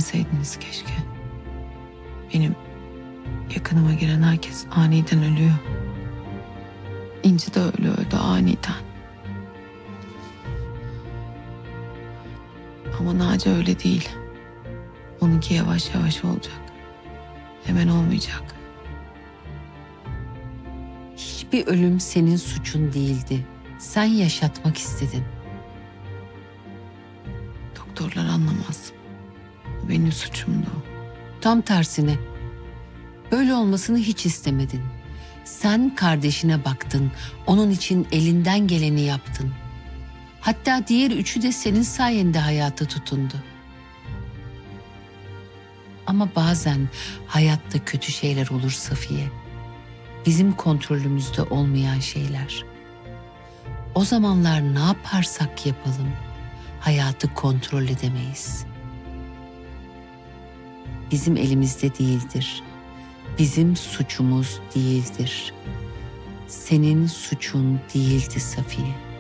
gelseydiniz keşke. Benim yakınıma giren herkes aniden ölüyor. İnci de öyle öldü aniden. Ama Naci öyle değil. Onunki yavaş yavaş olacak. Hemen olmayacak. Hiçbir ölüm senin suçun değildi. Sen yaşatmak istedin. Doktorlar anlamaz. Bu benim suçumdu. Tam tersine. Böyle olmasını hiç istemedin. Sen kardeşine baktın. Onun için elinden geleni yaptın. Hatta diğer üçü de senin sayende hayata tutundu. Ama bazen hayatta kötü şeyler olur Safiye. Bizim kontrolümüzde olmayan şeyler. O zamanlar ne yaparsak yapalım hayatı kontrol edemeyiz. Bizim elimizde değildir. Bizim suçumuz değildir. Senin suçun değildi Safiye.